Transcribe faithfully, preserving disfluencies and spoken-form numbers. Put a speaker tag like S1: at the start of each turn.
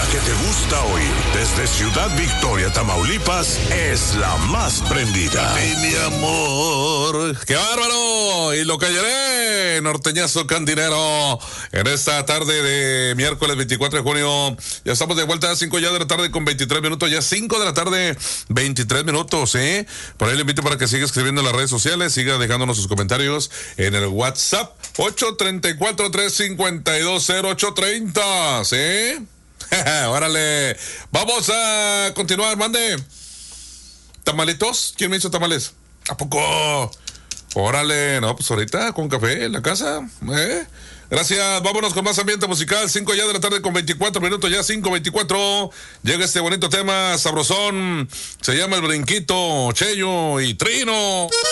S1: que te gusta oír desde Ciudad Victoria, Tamaulipas, es la más prendida.
S2: ¡Ay, mi amor! ¡Qué bárbaro! Y lo callaré, norteñazo cantinero. En esta tarde de miércoles veinticuatro de junio, ya estamos de vuelta a las cinco ya de la tarde con veintitrés minutos, ya cinco de la tarde, veintitrés minutos, ¿eh? Por ahí le invito para que siga escribiendo en las redes sociales, siga dejándonos sus comentarios en el WhatsApp ocho tres cuatro, tres cinco dos, cero ocho tres cero, ¿sí? Órale, vamos a continuar, mande. ¿Tamalitos? ¿Quién me hizo tamales? ¿A poco? Órale, no, pues ahorita con café en la casa, ¿eh? Gracias, vámonos con más ambiente musical, cinco ya de la tarde con veinticuatro minutos, ya cinco veinticuatro, llega este bonito tema sabrosón, se llama El Brinquito, Cheyo y Trino.